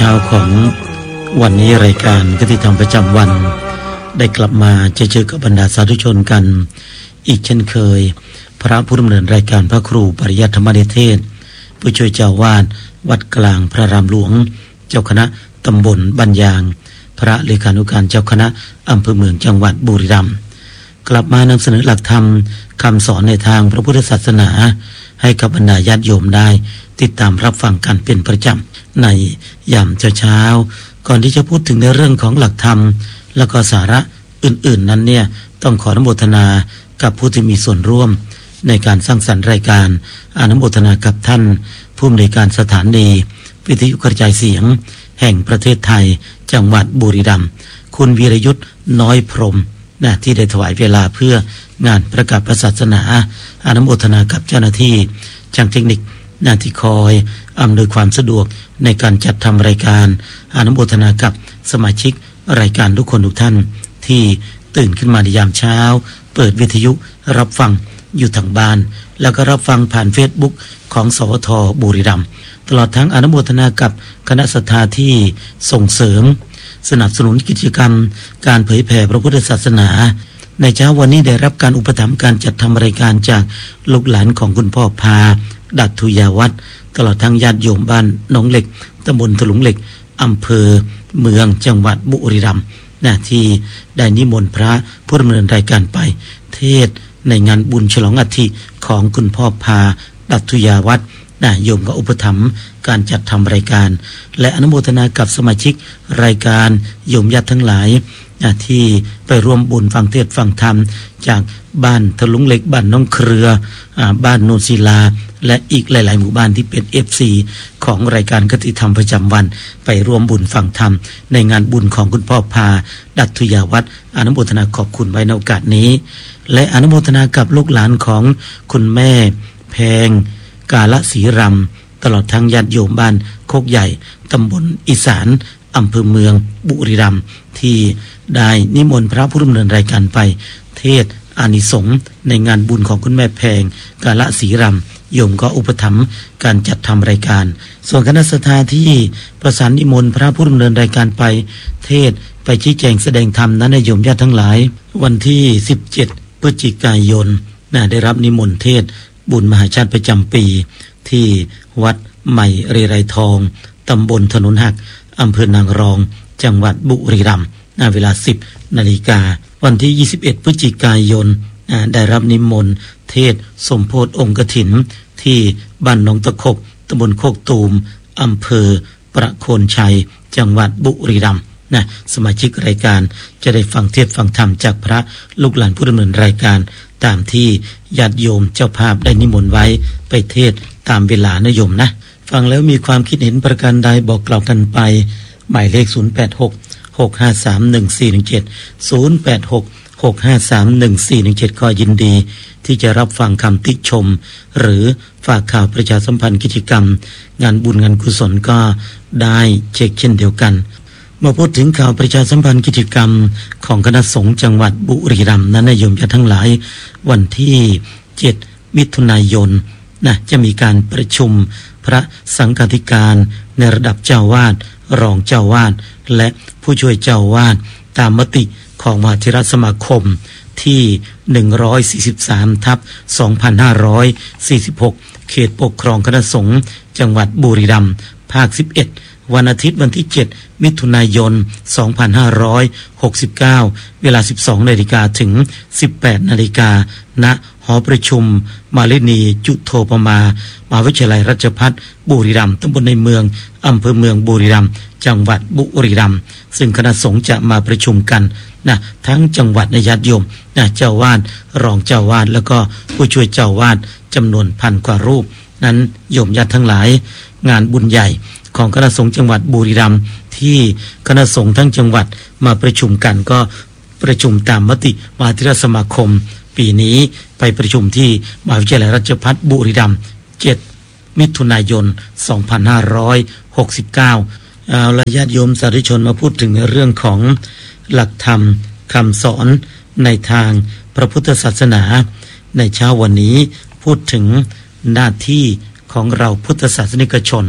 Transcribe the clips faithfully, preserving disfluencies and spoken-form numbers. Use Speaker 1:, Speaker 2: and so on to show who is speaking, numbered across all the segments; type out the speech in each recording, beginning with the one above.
Speaker 1: ช้าของวันนี้รายการคติธรรมประจำวันได้กลับมาเจอเจอกับบรรดาสาธุชนกันอีกเช่นเคยพระผู้ดำเนินรายการพระครูปริยัติธรรมนิเทศผู้ช่วยเจ้าวาดวัดกลางพระรามหลวงเจ้าคณะตำบลบ้านยางพระเลขานุการเจ้าคณะอำเภอเมืองจังหวัดบุรีรัมย์กลับมานำเสนอหลักธรรมคำสอนในทางพระพุทธศาสนาให้กับบรรดาญาติโยมได้ติดตามรับฟังกันเป็นประจำในยามเช้าๆก่อนที่จะพูดถึงในเรื่องของหลักธรรมแล้วก็สาระอื่นๆนั้นเนี่ยต้องขออนุโมทนากับผู้ที่มีส่วนร่วมในการสร้างสรรค์รายการอนุโมทนากับท่านผู้อำนวยการสถานีวิทยุกระจายเสียงแห่งประเทศไทยจังหวัดบุรีรัมย์คุณวีรยุทธ์น้อยพรหมนะที่ได้ถวายเวลาเพื่องานประกาศศาสนาอนุโมทนากับเจ้าหน้าที่ช่างเทคนิคหน้าที่คอยอำนวยความสะดวกในการจัดทำรายการอนุโมทนากับสมาชิกรายการทุกคนทุกท่านที่ตื่นขึ้นมาในยามเช้าเปิดวิทยุรับฟังอยู่ทางบ้านแล้วก็รับฟังผ่าน Facebook ของสวทบุรีรัมย์ตลอดทั้งอนุโมทนากับคณะศรัทธาที่ส่งเสริมสนับสนุนกิจกรรมการเผยแผ่พระพุทธศาสนาในเช้าวันนี้ได้รับการอุปถัมภ์การจัดทำรายการจากลูกหลานของคุณพ่อพาดัตถุยาวัฒน์ตลอดทั้งญาติโยมบ้านหนองเหล็กตำบลถลุงเหล็กอำเภอเมืองจังหวัดบุรีรัมย์นะที่ได้นิมนต์พระผู้ดำเนินรายการไปเทศในงานบุญฉลองอัฐิของคุณพ่อพาดัตถุยาวัฒน์นะโยมก็อุปถัมภ์การจัดทำรายการและอนุโมทนากับสมาชิกรายการโยมญาติทั้งหลายที่ไปร่วมบุญฟังเทศน์ฟังธรรมจากบ้านถลุงเหล็กบ้านน้องเครือบ้านโนนศิลาและอีกหลายๆหมู่บ้านที่เป็น เอฟ ซี ของรายการคติธรรมประจำวันไปร่วมบุญฟังธรรมในงานบุญของคุณพ่อพาดัตถุยาวัฒน์อนุโมทนาขอบคุณไว้ในโอกาสนี้และอนุโมทนากับลูกหลานของคุณแม่แพงกาลศรีรำตลอดทั้งญาติโยมบ้านโคกใหญ่ตำบลอีสานอำเภอเมืองบุรีรัมย์ที่ได้นิมนต์พระผู้ดำเนินรายการไปเทศอานิสงส์ในงานบุญของคุณแม่แพงกาลศรีรำโยมก็อุปถัมภ์การจัดทำรายการส่วนคณะศรัทธาที่ประสานนิมนต์พระผู้ดำเนินรายการไปเทศไปชี้แจงแสดงธรรมนั้นโยมญาติทั้งหลายวันที่สิบเจ็ดพฤศจิกายนนะได้รับนิมนต์เทศบุญมหาชาติประจำปีที่วัดใหม่เรไรทองตำบลถนนหักอำเภอนางรองจังหวัดบุรีรัมย์ณเวลา สิบนาฬิกาวันที่ยี่สิบเอ็ดพฤศจิกายนได้รับนิมนต์เทศสมโพธิองค์กฐินที่บ้านหนองตะขบตำบลโคกตูมอำเภอประโคนชัยจังหวัดบุรีรัมย์นะสมาชิกรายการจะได้ฟังเทศฟังธรรมจากพระลูกหลานผู้ดำเนินรายการตามที่ญาติโยมเจ้าภาพได้นิมนต์ไว้ไปเทศตามเวลานะโยมนะฟังแล้วมีความคิดเห็นประการใดบอกกล่าวกันไปหมายเลขศูนย์ แปด หก หก ห้า สาม หนึ่ง สี่ หนึ่ง เจ็ด ศูนย์ แปด หก หก ห้า สาม หนึ่ง สี่ หนึ่ง เจ็ดก็ยินดีที่จะรับฟังคำติชมหรือฝากข่าวประชาสัมพันธ์กิจกรรมงานบุญงานกุศลก็ได้เช็คเช่นเดียวกันมาพูดถึงข่าวประชาสัมพันธ์กิจกรรมของคณะสงฆ์จังหวัดบุรีรัมย์นั้นโยมญาติทั้งหลายวันที่เจ็ดมิถุนายนนะจะมีการประชุมพระสังฆาธิการในระดับเจ้าวาดรองเจ้าวาดและผู้ช่วยเจ้าวาดตามมติของมหาเถรสมาคมที่หนึ่งร้อยสี่สิบสามทับสองพันห้าร้อยสี่สิบหกเขตปกครองคณะสงฆ์จังหวัดบุรีรัมย์ภาคสิบเอ็ดวันอาทิตย์วันที่เจ็ดมิถุนายนสองพันห้าร้อยหกสิบเก้าเวลา สิบสองนาฬิกา ถึง สิบแปดนาฬิกา ณหอประชุมมาลินีจุโธปมามหาวิทยาลัยราชภัฏบุรีรัมย์ตำบลในเมืองอำเภอเมืองบุรีรัมย์จังหวัดบุรีรัมย์ซึ่งคณะสงฆ์จะมาประชุมกันนะทั้งจังหวัดญาติโยมนะเจ้าวาดรองเจ้าวาดแล้วก็ผู้ช่วยเจ้าวาดจำนวนพันกว่ารูปนั้นโยมญาติทั้งหลายงานบุญใหญ่ของคณะสงฆ์จังหวัดบุรีรัมย์ที่คณะสงฆ์ทั้งจังหวัดมาประชุมกันก็ประชุมตามมติมหาเถรสมาคมปีนี้ไปประชุมที่มหาวิทยาลัยราชภัฏบุรีรัมย์เจ็ดมิถุนายนสองพันห้าร้อยหกสิบเก้าเอาละญาติโยมสาธุชนมาพูดถึงในเรื่องของหลักธรรมคำสอนในทางพระพุทธศาสนาในเช้าวันนี้พูดถึงหน้าที่ของเราพุทธศาสนิกชน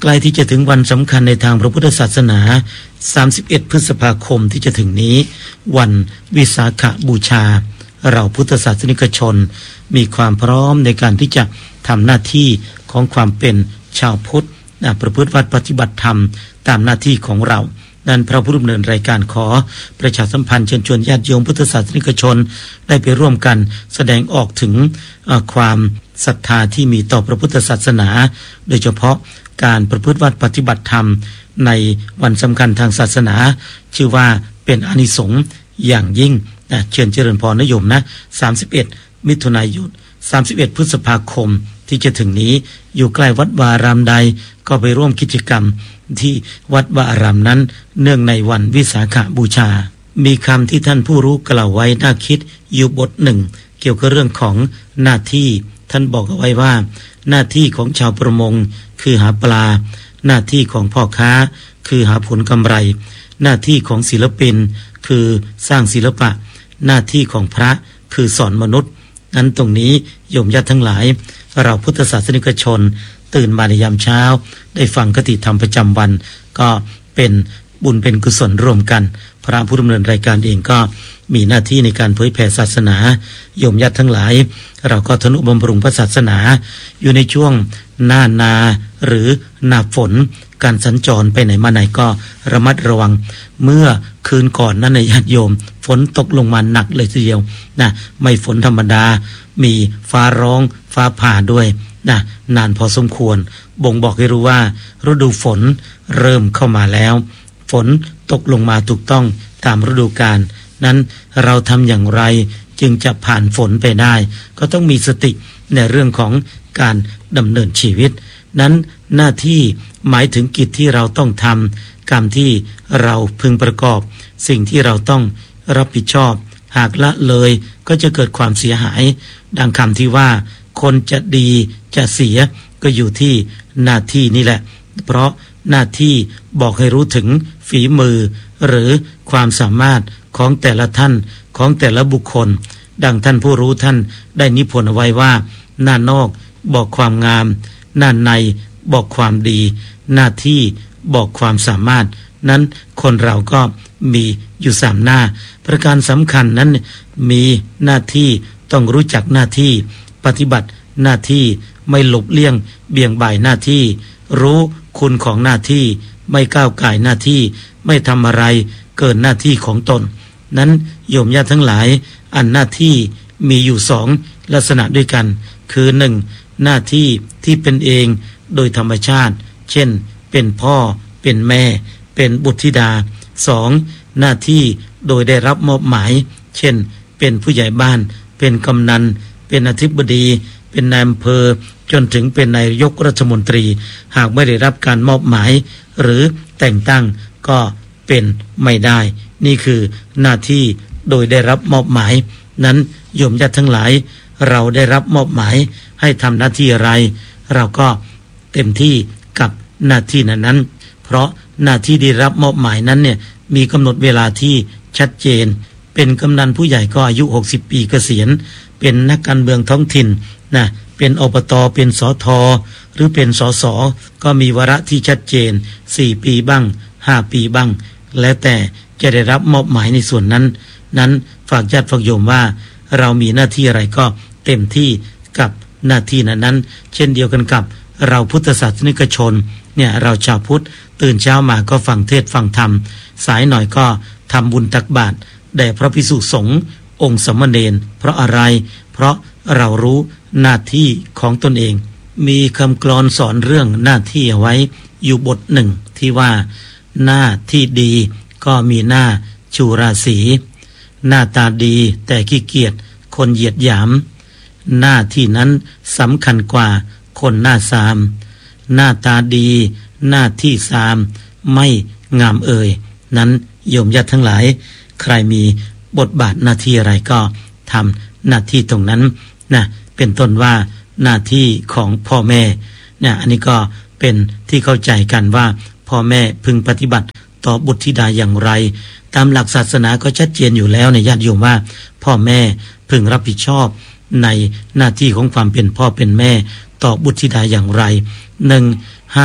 Speaker 1: ใกล้ที่จะถึงวันสำคัญในทางพระพุทธศาสนาสามสิบเอ็ดพฤษภาคมที่จะถึงนี้วันวิสาขบูชาเราพุทธศาสนิกชนมีความพร้อมในการที่จะทำหน้าที่ของความเป็นชาวพุทธประพฤติวัดปฏิบัติธรรมตามหน้าที่ของเรานั้นพระผู้ดำเนินรายการขอประชาสัมพันธ์เชิญชวนญาติโยมพุทธศาสนิกชนได้ไปร่วมกันแสดงออกถึงความศรัทธาที่มีต่อพระพุทธศาสนาโดยเฉพาะการประพฤติวัดปฏิบัติธรรมในวันสำคัญทางศาสนาชื่อว่าเป็นอานิสงส์อย่างยิ่งนะเชิญเจริญพรนะโยมนะสามสิบเอ็ดมิถุนายนสามสิบเอ็ดพฤษภาคมที่จะถึงนี้อยู่ใกล้วัดวารามใดก็ไปร่วมกิจกรรมที่วัดวารามนั้นเนื่องในวันวิสาขบูชามีคำที่ท่านผู้รู้กล่าวไว้น่าคิดอยู่บทหนึ่งเกี่ยวกับเรื่องของหน้าที่ท่านบอกเอาไว้ว่าหน้าที่ของชาวประมงคือหาปลาหน้าที่ของพ่อค้าคือหาผลกำไรหน้าที่ของศิลปินคือสร้างศิลปะหน้าที่ของพระคือสอนมนุษย์นั้นตรงนี้โยมญาติทั้งหลายเราพุทธศาสนิกชนตื่นมาในยามเช้าได้ฟังคติธรรมประจำวันก็เป็นบุญเป็นกุศลร่วมกันพระผู้ดำเนินรายการเองก็มีหน้าที่ในการเผยแผ่ศาสนาโยมญาติทั้งหลายเราก็ทนุบำรุงพระศาสนาอยู่ในช่วงหน้านาหรือหน้าฝนการสัญจรไปไหนมาไหนก็ระมัดระวังเมื่อคืนก่อนนั้นในญาติโยมฝนตกลงมาหนักเลยทีเดียวนะไม่ฝนธรรมดามีฟ้าร้องฟ้าผ่าด้วยนะนานพอสมควรบ่งบอกให้รู้ว่าฤดูฝนเริ่มเข้ามาแล้วฝนตกลงมาถูกต้องตามฤดูกาลนั้นเราทำอย่างไรจึงจะผ่านฝนไปได้ก็ต้องมีสติในเรื่องของการดำเนินชีวิตนั้นหน้าที่หมายถึงกิจที่เราต้องทำกรรมที่เราพึงประกอบสิ่งที่เราต้องรับผิดชอบหากละเลยก็จะเกิดความเสียหายดังคำที่ว่าคนจะดีจะเสียก็อยู่ที่หน้าที่นี่แหละเพราะหน้าที่บอกให้รู้ถึงฝีมือหรือความสามารถของแต่ละท่านของแต่ละบุคคลดังท่านผู้รู้ท่านได้นิพนธ์เอาไว้ว่าหน้านอกบอกความงามหน้าในบอกความดีหน้าที่บอกความสามารถนั้นคนเราก็มีอยู่สามหน้าประการสำคัญนั้นมีหน้าที่ต้องรู้จักหน้าที่ปฏิบัติหน้าที่ไม่หลบเลี่ยงเบี่ยงบ่ายหน้าที่รู้คุณของหน้าที่ไม่ก้าวก่ายหน้าที่ไม่ทำอะไรเกินหน้าที่ของตนนั้นโยมญาติทั้งหลายอันหน้าที่มีอยู่สองลักษณะด้วยกันคือหนึ่งหน้าที่ที่เป็นเองโดยธรรมชาติเช่นเป็นพ่อเป็นแม่เป็นบุตรธิดาสองหน้าที่โดยได้รับมอบหมายเช่นเป็นผู้ใหญ่บ้านเป็นกำนันเป็นอธิบดีเป็นนายอำเภอจนถึงเป็นนายกรัฐมนตรีหากไม่ได้รับการมอบหมายหรือแต่งตั้งก็เป็นไม่ได้นี่คือหน้าที่โดยได้รับมอบหมายนั้นโยมญาติทั้งหลายเราได้รับมอบหมายให้ทำหน้าที่อะไรเราก็เต็มที่กับหน้าที่นั้นนั้นเพราะหน้าที่ได้รับมอบหมายนั้นเนี่ยมีกำหนดเวลาที่ชัดเจนเป็นกำนันผู้ใหญ่ก็อายุหกสิบปีเกษียณเป็นนักการเมืองท้องถิ่นนะเป็นอบตเป็นสทหรือเป็นสสก็มีวาระที่ชัดเจนสี่ปีบ้างห้าปีบ้างแล้วแต่จะได้รับมอบหมายในส่วนนั้นนั้นฝากญาติฝากโยมว่าเรามีหน้าที่อะไรก็เต็มที่กับหน้าที่นั้นนั้นเช่นเดียวกันกับเราพุทธศาสนิกชนเนี่ยเราชาวพุทธตื่นเช้ามาก็ฟังเทศน์ฟังธรรมสายหน่อยก็ทำบุญตักบาตรแด่พระภิกษุสงฆ์องค์สมณเณรเพราะอะไรเพราะเรารู้หน้าที่ของตนเองมีคำกลอนสอนเรื่องหน้าที่เอาไว้อยู่บทหนึ่งที่ว่าหน้าที่ดีก็มีหน้าชูราศีหน้าตาดีแต่ขี้เกียจคนเหยียดหยามหน้าที่นั้นสำคัญกว่าคนหน้าสามหน้าตาดีหน้าที่สามไม่งามเอ่ยนั้นโยมญาติทั้งหลายใครมีบทบาทหน้าที่อะไรก็ทำหน้าที่ตรงนั้นนะเป็นต้นว่าหน้าที่ของพ่อแม่เนี่ยอันนี้ก็เป็นที่เข้าใจกันว่าพ่อแม่พึงปฏิบัติต่อบุตรธิดาอย่างไรตามหลักศาสนาก็ชัดเจนอยู่แล้วในญาติโยมว่าพ่อแม่พึงรับผิดชอบในหน้าที่ของความเป็นพ่อเป็นแม่ต่อบุตรธิดาอย่างไรหนึ่งห้าม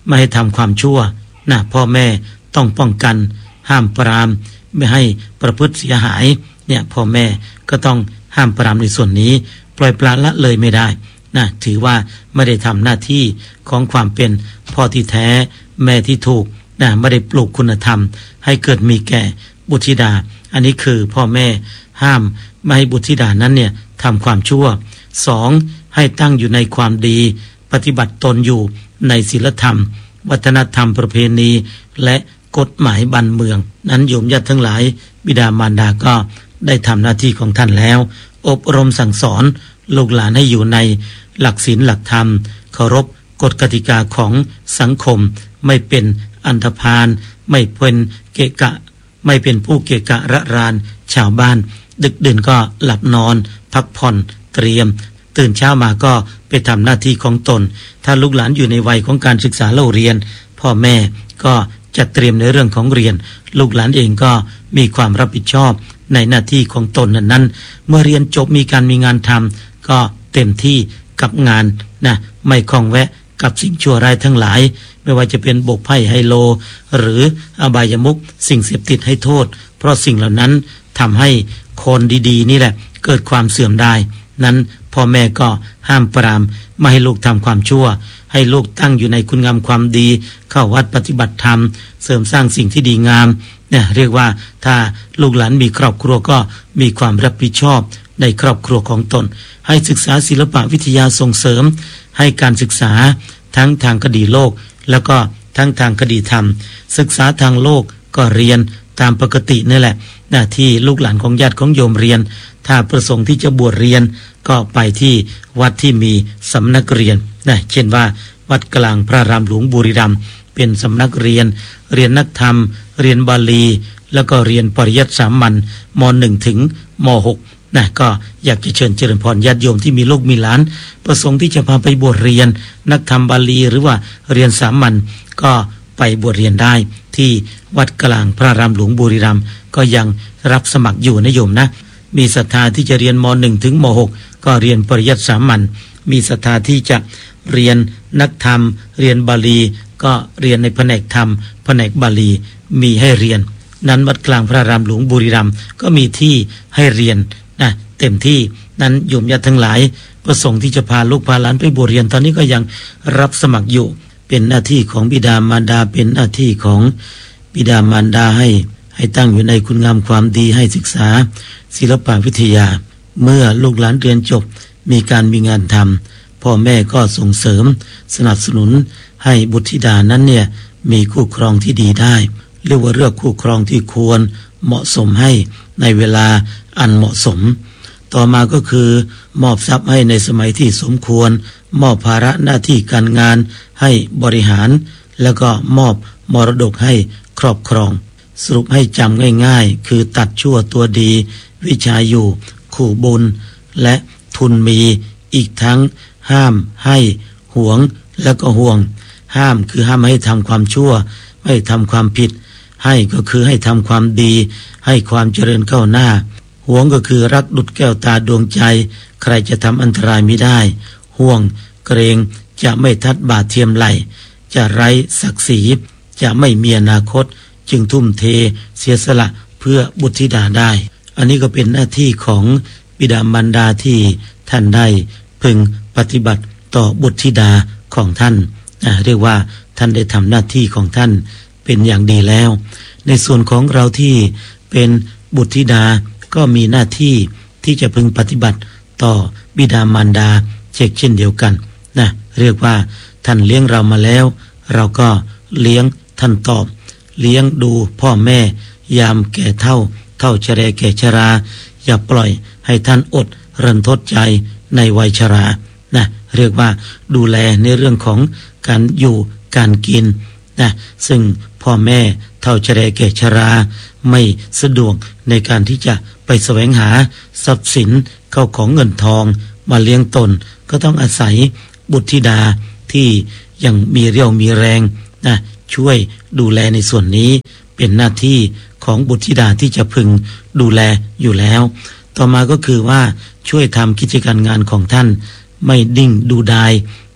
Speaker 1: ไม่ให้ทำความชั่วนะพ่อแม่ต้องป้องกันห้ามปรามไม่ให้ประพฤติเสียหายเนี่ยพ่อแม่ก็ต้องห้ามปรามในส่วนนี้ปล่อยปละละเลยไม่ได้นะถือว่าไม่ได้ทำหน้าที่ของความเป็นพ่อที่แท้แม่ที่ถูกนะไม่ได้ปลูกคุณธรรมให้เกิดมีแก่บุตรธิดาอันนี้คือพ่อแม่ห้ามไม่ให้บุตรธิดานั้นเนี่ยทำความชั่วสองให้ตั้งอยู่ในความดีปฏิบัติตนอยู่ในศีลธรรมวัฒนธรรมประเพณีและกฎหมายบ้านเมืองนั้นโยมญาติทั้งหลายบิดามารดาก็ได้ทำหน้าที่ของท่านแล้วอบรมสั่งสอนลูกหลานให้อยู่ในหลักศีลหลักธรรมเคารพกฎกติกาของสังคมไม่เป็นอันธพาลไม่เป็นเกะกะไม่เป็นผู้เกะกะระรานชาวบ้านดึกดื่นก็หลับนอนพักผ่อนเตรียมตื่นเช้ามาก็ไปทำหน้าที่ของตนถ้าลูกหลานอยู่ในวัยของการศึกษาเล่าเรียนพ่อแม่ก็จะเตรียมในเรื่องของเรียนลูกหลานเองก็มีความรับผิดชอบในหน้าที่ของตนนั้นนั้นเมื่อเรียนจบมีการมีงานทำก็เต็มที่กับงานนะไม่คล้องแวะกับสิ่งชั่วร้ายทั้งหลายไม่ว่าจะเป็นบกไพ่ไฮโลหรืออบายมุขสิ่งเสพติดให้โทษเพราะสิ่งเหล่านั้นทำให้คนดีๆนี่แหละเกิดความเสื่อมได้นั้นพ่อแม่ก็ห้ามปรามไม่ให้ลูกทำความชั่วให้ลูกตั้งอยู่ในคุณงามความดีเข้าวัดปฏิบัติธรรมเสริมสร้างสิ่งที่ดีงามเนี่ยเรียกว่าถ้าลูกหลานมีครอบครัวก็มีความรับผิดชอบในครอบครัวของตนให้ศึกษาศิลปะวิทยาส่งเสริมให้การศึกษาทั้งทางคดีโลกแล้วก็ทั้งทางคดีธรรมศึกษาทางโลกก็เรียนตามปกตินี่แหละหน้าที่ลูกหลานของญาติของโยมเรียนถ้าประสงค์ที่จะบวชเรียนก็ไปที่วัดที่มีสำนักเรียนนะเช่นว่าวัดกลางพระรามหลวงบุรีรัมย์เป็นสำนักเรียนเรียนนักธรรมเรียนบาลีแล้วก็เรียนปริยัติสามัญม.หนึ่ง ถึงม.หกนะก็อยากจะเชิญเจริญพรญาติโยมที่มีลูกมีหลานประสงค์ที่จะพาไปบวชเรียนนักธรรมบาลีหรือว่าเรียนสามัญก็ไปบวชเรียนได้ที่วัดกลางพระรามหลวงบุรีรัมย์ก็ยังรับสมัครอยู่นะโยมนะมีศรัทธาที่จะเรียนม.หนึ่ง ถึงม.หกก็เรียนปริยัติสามัญมีศรัทธาที่จะเรียนนักธรรมเรียนบาลีก็เรียนในแผนกธรรมแผนกบาลีมีให้เรียนนั้นวัดกลางพระรามหลวงบุรีรัมย์ก็มีที่ให้เรียนนะเต็มที่นั้นโยมญาติทั้งหลายประสงค์ที่จะพาลูกพาหลานไปบวชเรียนตอนนี้ก็ยังรับสมัครอยู่เป็นหน้าที่ของบิดามารดาเป็นหน้าที่ของบิดามารดาให้ให้ตั้งอยู่ในคุณงามความดีให้ศึกษาศิลปวิทยาเมื่อลูกหลานเรียนจบมีการมีงานทำพ่อแม่ก็ส่งเสริมสนับสนุนให้บุตรธิดานั้นเนี่ยมีคู่ครองที่ดีได้เรียกว่าเลือกคู่ครองที่ควรเหมาะสมให้ในเวลาอันเหมาะสมต่อมาก็คือมอบทรัพย์ให้ในสมัยที่สมควรมอบภาระหน้าที่การงานให้บริหารแล้วก็มอบมรดกให้ครอบครองสรุปให้จำง่ายๆคือตัดชั่วตัวดีวิชาอยู่ขู่บุญและทุนมีอีกทั้งห้ามให้หวงแล้วก็ห่วงห้ามคือห้ามให้ทำความชั่วไม่ทำความผิดให้ก็คือให้ทำความดีให้ความเจริญก้าวหน้าหวงก็คือรักดุจแก้วตาดวงใจใครจะทำอันตรายไม่ได้ห่วงเกรงจะไม่ทัดบาทเทียมไหลจะไร้ศักดิ์ศรีจะไม่มีอนาคตจึงทุ่มเทเสียสละเพื่อบุตรธิดาได้อันนี้ก็เป็นหน้าที่ของบิดามารดาที่ท่านได้พึงปฏิบัติต่อบุตรธิดาของท่านเรียกว่าท่านได้ทำหน้าที่ของท่านเป็นอย่างดีแล้วในส่วนของเราที่เป็นบุตรธิดาก็มีหน้าที่ที่จะพึงปฏิบัติต่อบิดามารดาเช่นเช่นเดียวกันนะเรียกว่าท่านเลี้ยงเรามาแล้วเราก็เลี้ยงท่านตอบเลี้ยงดูพ่อแม่ยามแก่เฒ่าเฒ่าชราแก่ชราอย่าปล่อยให้ท่านอดรันทดใจในวัยชรานะเรียกว่าดูแลในเรื่องของการอยู่การกินนะซึ่งพ่อแม่เฒ่าชราแก่ชราไม่สะดวกในการที่จะไปแสวงหาทรัพย์สินเข้าของเงินทองมาเลี้ยงตนก็ต้องอาศัยบุตรธิดาที่ยังมีเรี่ยวมีแรงนะช่วยดูแลในส่วนนี้เป็นหน้าที่ของบุตรธิดาที่จะพึงดูแลอยู่แล้วต่อมาก็คือว่าช่วยทำกิจการงานของท่านไม่ดิ้งดูดาย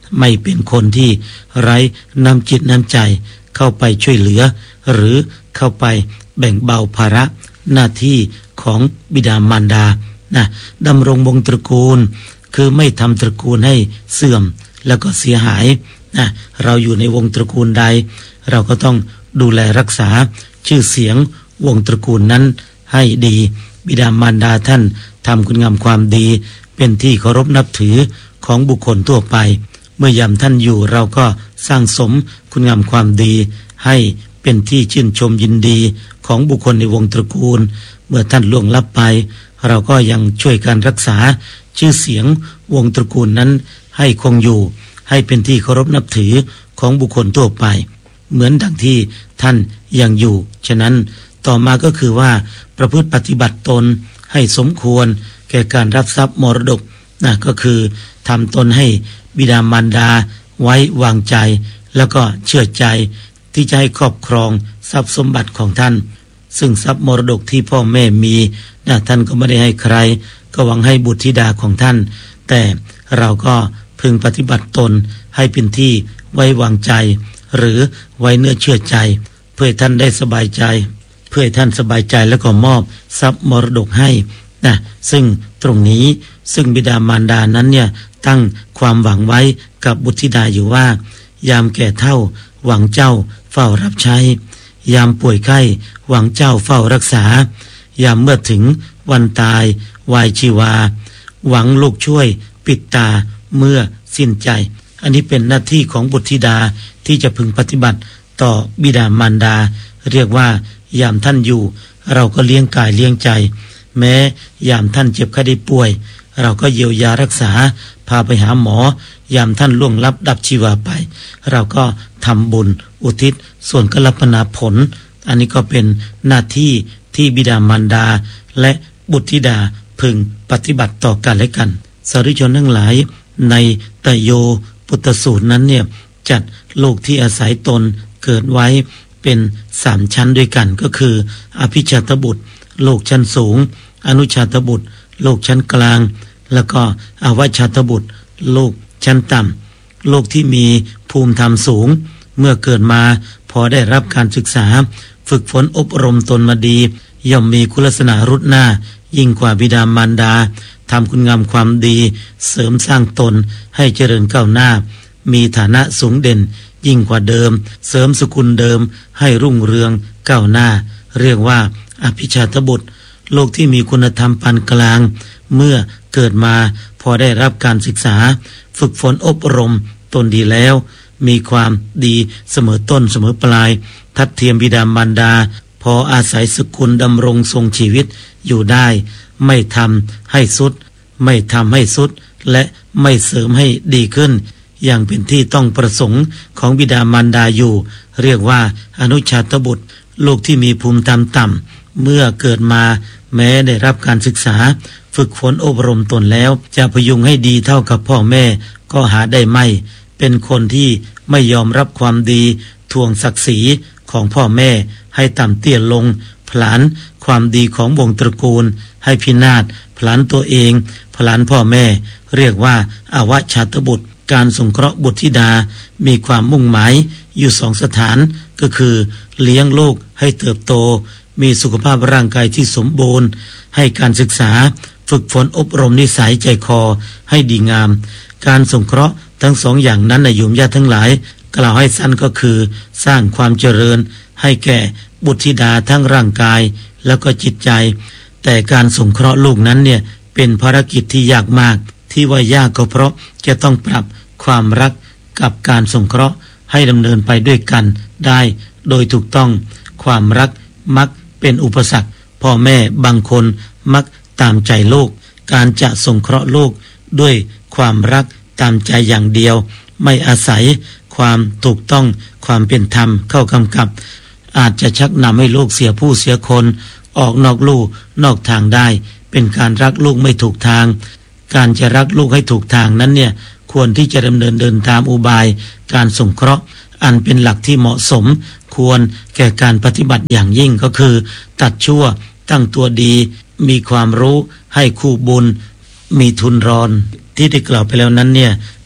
Speaker 1: ไม่เป็นคนที่ไร้น้ำจิตน้ำใจเข้าไปช่วยเหลือหรือเข้าไปแบ่งเบาภาระหน้าที่ของบิดามารดานะดำรงวงตระกูลคือไม่ทำตระกูลให้เสื่อมแล้วก็เสียหายนะเราอยู่ในวงตระกูลใดเราก็ต้องดูแลรักษาชื่อเสียงวงตระกูลนั้นให้ดีบิดามารดาท่านทำคุณงามความดีเป็นที่เคารพนับถือของบุคคลทั่วไปเมื่อยามท่านอยู่เราก็สร้างสมคุณงามความดีให้เป็นที่ชื่นชมยินดีของบุคคลในวงตระกูลเมื่อท่านล่วงลับไปเราก็ยังช่วยการรักษาชื่อเสียงวงตระกูลนั้นให้คงอยู่ให้เป็นที่เคารพนับถือของบุคคลทั่วไปเหมือนดังที่ท่านยังอยู่ฉะนั้นต่อมาก็คือว่าประพฤติปฏิบัติตนให้สมควรแก่การรับทรัพย์มรดกนะก็คือทำตนให้บิดามารดาไว้วางใจแล้วก็เชื่อใจที่จะให้ครอบครองทรัพย์สมบัติของท่านซึ่งทรัพย์มรดกที่พ่อแม่มีนะท่านก็ไม่ได้ให้ใครก็หวังให้บุตรธิดาของท่านแต่เราก็พึงปฏิบัติตนให้เป็นที่ไว้วางใจหรือไว้เนื้อเชื่อใจเพื่อท่านได้สบายใจเพื่อท่านสบายใจแล้วก็มอบทรัพย์มรดกให้นะซึ่งตรงนี้ซึ่งบิดามารดานั้นเนี่ยตั้งความหวังไว้กับบุตรธิดาอยู่ว่ายามแก่เฒ่าหวังเจ้าเฝ้ารับใช้ยามป่วยไข้หวังเจ้าเฝ้ารักษายามเมื่อถึงวันตายวายชีวาหวังลูกช่วยปิดตาเมื่อสิ้นใจอันนี้เป็นหน้าที่ของบุตรธิดาที่จะพึงปฏิบัติต่อบิดามารดาเรียกว่ายามท่านอยู่เราก็เลี้ยงกายเลี้ยงใจแม้ยามท่านเจ็บไข้ได้ป่วยเราก็เยียวยารักษาพาไปหาหมอยามท่านล่วงลับดับชีวาไปเราก็ทำบุญอุทิศส่วนกัลปนาผลอันนี้ก็เป็นหน้าที่ที่บิดามารดาและบุตรธิดาพึงปฏิบัติต่อกันและกันสาธุชนทั้งหลายในตโยปุตตสูตรนั้นเนี่ยจัดโลกที่อาศัยตนเกิดไว้เป็นสามชั้นด้วยกันก็คืออภิชาตบุตรโลกชั้นสูงอนุชาตบุตรโลกชั้นกลางแล้วก็อวชาตบุตรโลกชั้นต่ำโลกที่มีภูมิธรรมสูงเมื่อเกิดมาพอได้รับการศึกษาฝึกฝนอบรมตนมาดีย่อมมีคุณลักษณะรุดหน้ายิ่งกว่าบิดามารดาทำคุณงามความดีเสริมสร้างตนให้เจริญก้าวหน้ามีฐานะสูงเด่นยิ่งกว่าเดิมเสริมสกุลเดิมให้รุ่งเรืองก้าวหน้าเรียกว่าอภิชาตบุตรโลกที่มีคุณธรรมปานกลางเมื่อเกิดมาพอได้รับการศึกษาฝึกฝนอบรมตนดีแล้วมีความดีเสมอต้นเสมอปลายทัดเทียมบิดามารดาพออาศัยสกุลดำรงทรงชีวิตอยู่ได้ไม่ทำให้สุดไม่ทำให้สุดและไม่เสริมให้ดีขึ้นอย่างเป็นที่ต้องประสงค์ของบิดามารดาอยู่เรียกว่าอนุชาตบุตรลูกที่มีภูมิธรรมต่ำเมื่อเกิดมาแม้ได้รับการศึกษาฝึกฝนอบรมตนแล้วจะพยุงให้ดีเท่ากับพ่อแม่ก็หาได้ไม่เป็นคนที่ไม่ยอมรับความดีทวงศักดิ์ศรีของพ่อแม่ให้ต่ำเตี้ยลงผลาญความดีของวงตระกูลให้พินาศผลาญตัวเองผลาญพ่อแม่เรียกว่าอวชาตบุตรการสงเคราะห์บุตรธิดามีความมุ่งหมายอยู่สองสถานก็คือเลี้ยงลูกให้เติบโตมีสุขภาพร่างกายที่สมบูรณ์ให้การศึกษาฝึกฝนอบรมนิสัยใจคอให้ดีงามการสงเคราะห์ทั้งสองอย่างนั้นนะโยมญาติทั้งหลายกล่าวให้สั้นก็คือสร้างความเจริญให้แก่บุตรธิดาทั้งร่างกายแล้วก็จิตใจแต่การสงเคราะห์ลูกนั้นเนี่ยเป็นภารกิจที่ยากมากที่ว่ายากก็เพราะจะต้องปรับความรักกับการสงเคราะห์ให้ดำเนินไปด้วยกันได้โดยถูกต้องความรักมักเป็นอุปสรรคพ่อแม่บางคนมักตามใจลูกการจะสงเคราะห์ลูกด้วยความรักตามใจอย่างเดียวไม่อาศัยความถูกต้องความเป็นธรรมเข้ากำกับอาจจะชักนำให้ลูกเสียผู้เสียคนออกนอกลู่นอกทางได้เป็นการรักลูกไม่ถูกทางการจะรักลูกให้ถูกทางนั้นเนี่ยควรที่จะดำเนินเดินตามอุบายการสงเคราะห์อันเป็นหลักที่เหมาะสมควรแก่การปฏิบัติอย่างยิ่งก็คือตัดชั่วตั้งตัวดีมีความรู้ให้คู่บุญมีทุนรอนที่ได้กล่าวไปแล้วนั้นเนี่ย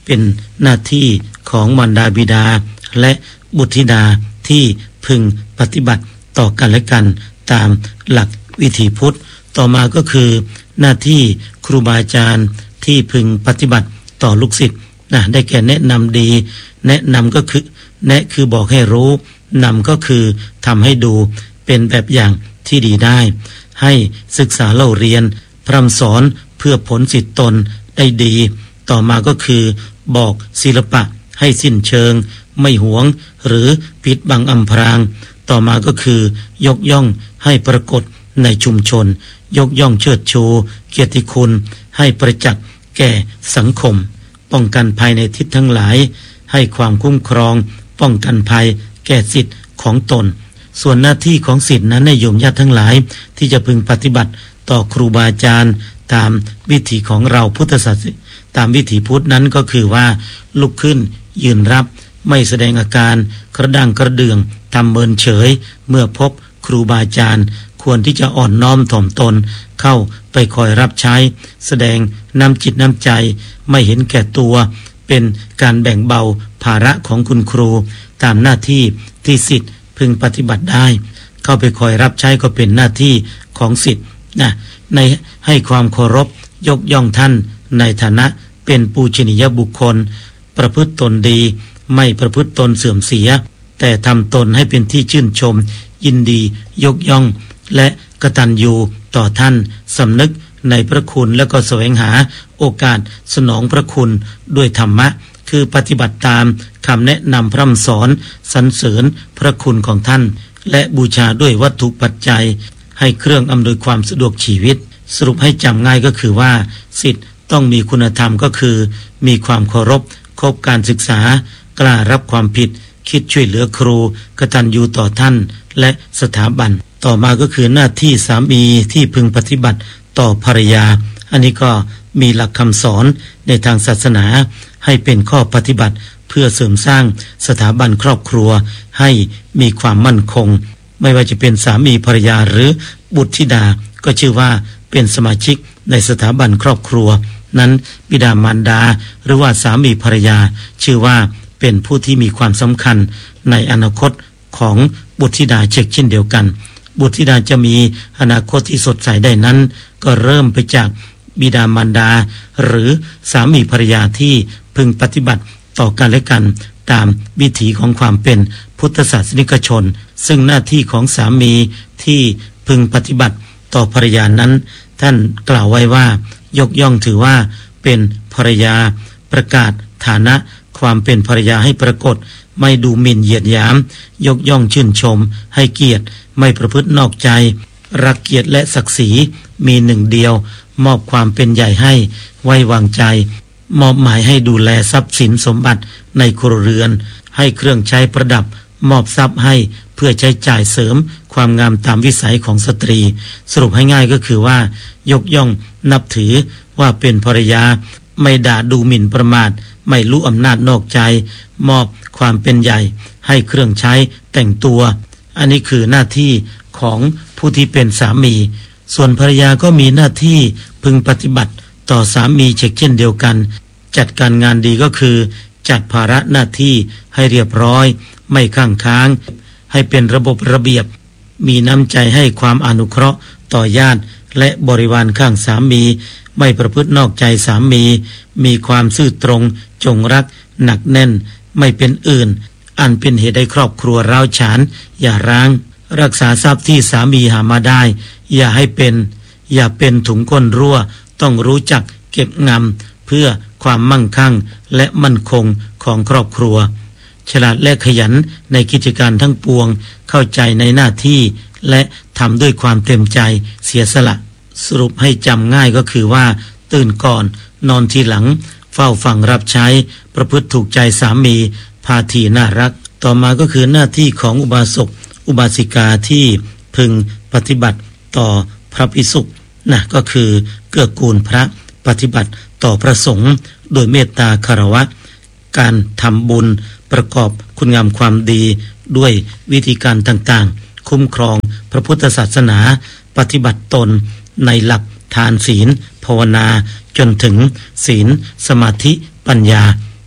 Speaker 1: เป็นหน้าที่ของมารดาบิดาและบุตรธิดาที่พึงปฏิบัติต่อกันและกันตามหลักวิถีพุทธต่อมาก็คือหน้าที่ครูบาอาจารย์ที่พึงปฏิบัติต่อลูกศิษย์นะได้แก่แนะนำดีแนะนำก็คือแนะคือบอกให้รู้นำก็คือทำให้ดูเป็นแบบอย่างที่ดีได้ให้ศึกษาเล่าเรียนพร่ำสอนเพื่อผลสิทธิตนได้ดีต่อมาก็คือบอกศิลปะให้สิ้นเชิงไม่หวงหรือปิดบังอำพรางต่อมาก็คือยกย่องให้ปรากฏในชุมชนยกย่องเชิดชูเกียรติคุณให้ประจักษ์แก่สังคมป้องกันภัยในทิศทั้งหลายให้ความคุ้มครองป้องกันภัยแก่สิทธิ์ของตนส่วนหน้าที่ของศิษย์นั้นในโยมญาติทั้งหลายที่จะพึงปฏิบัติต่อครูบาอาจารย์ตามวิถีของเราพุทธศาสนาตามวิถีพุทธนั้นก็คือว่าลุกขึ้นยืนรับไม่แสดงอาการกระด้างกระเดื่องทำเมินเฉยเมื่อพบครูบาอาจารย์ควรที่จะอ่อนน้อมถ่อมตนเข้าไปคอยรับใช้แสดงน้ำจิตน้ำใจไม่เห็นแก่ตัวเป็นการแบ่งเบาภาระของคุณครูตามหน้าที่ที่ศิษย์พึงปฏิบัติได้เข้าไปคอยรับใช้ก็เป็นหน้าที่ของศิษย์นะในให้ความเคารพยกย่องท่านในฐานะเป็นปูชนียบุคคลประพฤติตนดีไม่ประพฤติตนเสื่อมเสียแต่ทำตนให้เป็นที่ชื่นชมยินดียกย่องและกตัญญูต่อท่านสำนึกในพระคุณและก็แสวงหาโอกาสสนองพระคุณด้วยธรรมะคือปฏิบัติตามคำแนะนำพร่ำสอนสรรเสริญพระคุณของท่านและบูชาด้วยวัตถุปัจจัยให้เครื่องอำนวยความสะดวกชีวิตสรุปให้จำง่ายก็คือว่าศิษย์ต้องมีคุณธรรมก็คือมีความเคารพคบการศึกษากล้ารับความผิดคิดช่วยเหลือครูกตัญญูต่อท่านและสถาบันต่อมาก็คือหน้าที่สามีที่พึงปฏิบัติต่อภรรยาอันนี้ก็มีหลักคำสอนในทางศาสนาให้เป็นข้อปฏิบัติเพื่อเสริมสร้างสถาบันครอบครัวให้มีความมั่นคงไม่ว่าจะเป็นสามีภรรยาหรือบุตรธิดาก็ชื่อว่าเป็นสมาชิกในสถาบันครอบครัวนั้นบิดามารดาหรือว่าสามีภรรยาชื่อว่าเป็นผู้ที่มีความสำคัญในอนาคตของบุตรธิดาเช่นเช่นเดียวกันบุตรธิดาจะมีอนาคตที่สดใสได้นั้นก็เริ่มไปจากบิดามารดาหรือสามีภรรยาที่พึงปฏิบัติต่อกันและกันตามวิถีของความเป็นพุทธศาสนิกชนซึ่งหน้าที่ของสามีที่พึงปฏิบัติต่อภรรยานั้นท่านกล่าวไว้ว่ายกย่องถือว่าเป็นภรรยาประกาศฐานะความเป็นภรรยาให้ปรากฏไม่ดูหมิ่นเหยียดหยามยกย่องชื่นชมให้เกียรติไม่ประพฤตินอกใจรักเกียรติและศักดิ์ศรีมีหนึ่งเดียวมอบความเป็นใหญ่ให้ไว้วางใจมอบหมายให้ดูแลทรัพย์สินสมบัติในครัวเรือนให้เครื่องใช้ประดับมอบทรัพย์ให้เพื่อใช้จ่ายเสริมความงามตามวิสัยของสตรีสรุปให้ง่ายก็คือว่ายกย่องนับถือว่าเป็นภรรยาไม่ด่าดูหมิ่นประมาทไม่รู้อำนาจนอกใจมอบความเป็นใหญ่ให้เครื่องใช้แต่งตัวอันนี้คือหน้าที่ของผู้ที่เป็นสามีส่วนภรรยาก็มีหน้าที่พึงปฏิบัติต่อสามีเช่นเดียวกันจัดการงานดีก็คือจัดภาระหน้าที่ให้เรียบร้อยไม่ข้างค้างให้เป็นระบบระเบียบมีน้ำใจให้ความอนุเคราะห์ต่อญาติและบริวารข้างสามีไม่ประพฤตินอกใจสามีมีความซื่อตรงจงรักหนักแน่นไม่เป็นอื่นอันเป็นเหตุให้ครอบครัวร้าวฉานอย่าร้างรักษาทรัพย์ที่สามีหามาได้อย่าให้เป็นอย่าเป็นถุงก้นรั่วต้องรู้จักเก็บงำเพื่อความมั่งคั่งและมั่นคงของครอบครัวฉลาดและขยันในกิจการทั้งปวงเข้าใจในหน้าที่และทำด้วยความเต็มใจเสียสละสรุปให้จำง่ายก็คือว่าตื่นก่อนนอนทีหลังเฝ้าฟังรับใช้ประพฤติถูกใจสามีพาทีน่ารักต่อมาก็คือหน้าที่ของอุบาสกอุบาสิกาที่พึงปฏิบัติต่อพระภิกษุนะก็คือเกื้อกูลพระปฏิบัติต่อพระสงฆ์โดยเมตตาคารวะการทำบุญประกอบคุณงามความดีด้วยวิธีการต่างๆคุ้มครองพระพุทธศาสนาปฏิบัติตนในหลักทานศีลภาวนาจนถึงศีลสมาธิปัญญา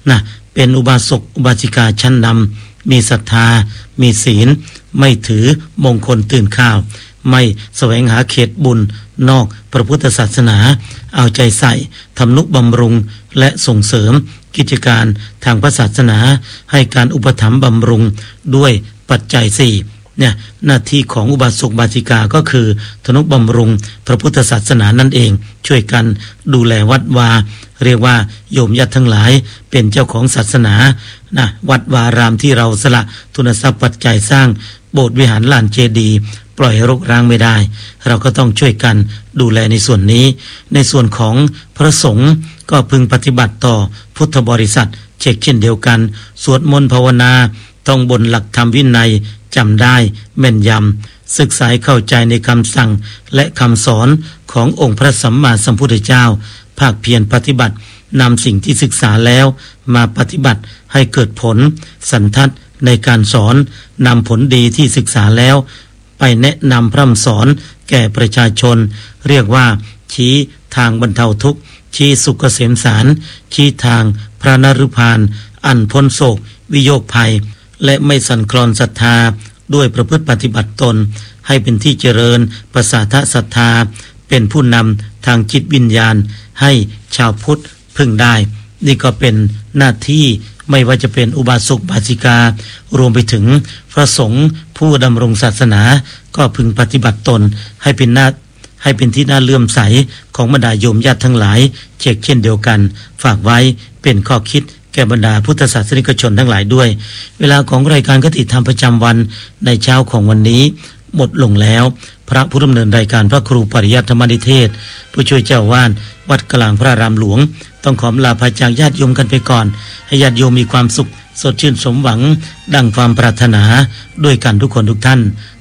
Speaker 1: นะเป็นอุบาสกอุบาสิกาชั้นนำมีศรัทธามีศีลไม่ถือมงคลตื่นข้าวไม่แสวงหาเขตบุญนอกพระพุทธศาสนาเอาใจใส่ทำนุบำรุงและส่งเสริมกิจการทางพระศาสนาให้การอุปถัมภ์บำรุงด้วยปัจจัยสี่เนี่ยหน้าที่ของอุบาสกบาสิกาก็คือทนุบำรุงพระพุทธศาสนานั่นเองช่วยกันดูแลวัดวาเรียกว่าโยมญาติทั้งหลายเป็นเจ้าของศาสนานะวัดวารามที่เราสละทุนทรัพย์ปัจจัยสร้างโบสถ์วิหารลานเจดีย์ปล่อยรกร้างไม่ได้เราก็ต้องช่วยกันดูแลในส่วนนี้ในส่วนของพระสงฆ์ก็พึงปฏิบัติต่อพุทธบริษัทเช่นเช่นเดียวกันสวดมนต์ภาวนาต้องบนหลักธรรมวินัยจำได้แม่นยำศึกษาเข้าใจในคำสั่งและคำสอนขององค์พระสัมมาสัมพุทธเจ้าภาคเพียรปฏิบัตินำสิ่งที่ศึกษาแล้วมาปฏิบัติให้เกิดผลสันทัดในการสอนนำผลดีที่ศึกษาแล้วไปแนะนำพร่ำสอนแก่ประชาชนเรียกว่าชี้ทางบรรเทาทุกข์ชี้สุขเกษมสารชี้ทางพระนฤพานอันพ้นโศกวิโยคภัยและไม่สั่นคลอนศรัทธาด้วยประพฤติปฏิบัติตนให้เป็นที่เจริญประสาทศรัทธาเป็นผู้นำทางจิตวิญญาณให้ชาวพุทธพึ่งได้นี่ก็เป็นหน้าที่ไม่ว่าจะเป็นอุบาสกบาสิการวมไปถึงพระสงฆ์ผู้ดำรงศาสนาก็พึงปฏิบัติตนให้เป็นหน้าให้เป็นที่น่าเลื่อมใสของบรรดาโยมญาติทั้งหลายเช่นเช่นเดียวกันฝากไว้เป็นข้อคิดแก่บรรดาพุทธศาสนิกชนทั้งหลายด้วยเวลาของรายการคติธรรมประจำวันในเช้าของวันนี้หมดลงแล้วพระผู้ดำเนินรายการพระครูปริยัติธรรมนิเทศผู้ช่วยเจ้าวาดวัดกลางพระรามหลวงต้องขอลาพาจากญาติโยมกันไปก่อนให้ญาติโยมมีความสุขสดชื่นสมหวังดังความปรารถนาด้วยกันทุกคนทุกท่าน